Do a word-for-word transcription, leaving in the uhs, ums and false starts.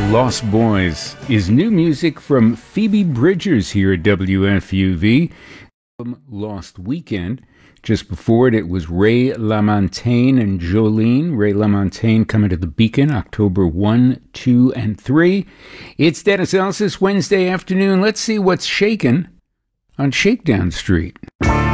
Lost Boys is new music from Phoebe Bridgers here at W F U V. Lost Weekend. Just before it, it was Ray LaMontagne and Jolene. Ray LaMontagne coming to the Beacon October first, two, and three. It's Dennis Elsis, Wednesday afternoon. Let's see what's shaking on Shakedown Street.